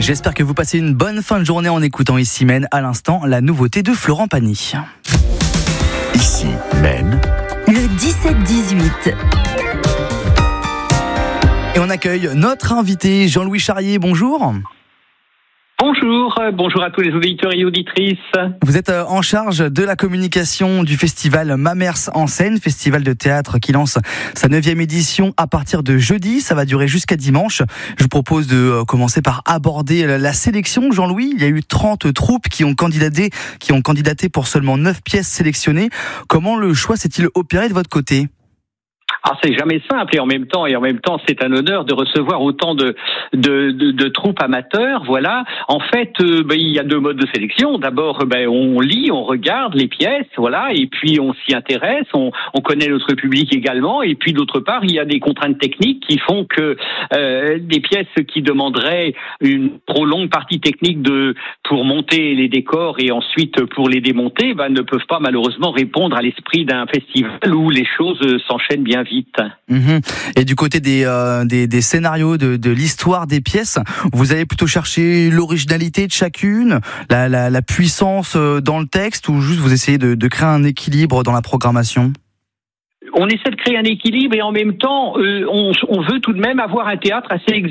J'espère que vous passez une bonne fin de journée en écoutant ici Maine. À l'instant, la nouveauté de Florent Pagny. Ici Maine. Le 17-18. Et on accueille notre invité Jean-Louis Charrier. Bonjour. Bonjour à tous les auditeurs et auditrices. Vous êtes en charge de la communication du festival Mamers en scène, festival de théâtre qui lance sa 9e édition à partir de jeudi. Ça va durer jusqu'à dimanche. Je vous propose de commencer par aborder la sélection. Jean-Louis, il y a eu 30 troupes qui ont candidaté pour seulement 9 pièces sélectionnées. Comment le choix s'est-il opéré de votre côté ? C'est jamais simple et en même temps c'est un honneur de recevoir autant de troupes amateurs. Voilà. En fait, il y a 2 modes de sélection. D'abord, on lit, on regarde les pièces, voilà, et puis on s'y intéresse, on connaît notre public également. Et puis d'autre part, il y a des contraintes techniques qui font que des pièces qui demanderaient une trop longue partie technique pour monter les décors et ensuite pour les démonter, ne peuvent pas malheureusement répondre à l'esprit d'un festival où les choses s'enchaînent bien vite. Et du côté des scénarios, de l'histoire des pièces, vous allez plutôt chercher l'originalité de chacune, la puissance dans le texte, ou juste vous essayez de créer un équilibre dans la programmation ? On essaie de créer un équilibre et en même temps, on veut tout de même avoir un théâtre assez